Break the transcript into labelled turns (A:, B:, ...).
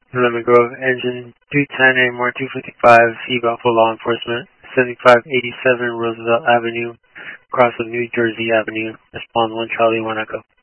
A: Lemon Grove, engine 210 AMR 255, eval for law enforcement, 7587 Roosevelt Avenue, across of New Jersey Avenue. Respond 1 Charlie 1 Echo.